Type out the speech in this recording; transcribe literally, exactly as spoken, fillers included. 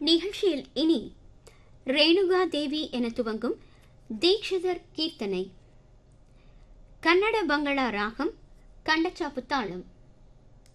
நிகழ்ச்சியில் இனி ரேணுகா தேவி என துவங்கும் தீக்ஷிதர் கீர்த்தனை. கன்னட பங்களா ராகம் கண்டச்சாப்பு தாளம்.